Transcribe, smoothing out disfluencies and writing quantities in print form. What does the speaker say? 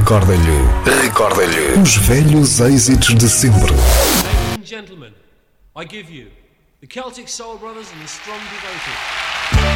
Recorda-lhe os velhos êxitos de sempre. Ladies and gentlemen, I give you the Celtic Soul Brothers and the Strong Devoted.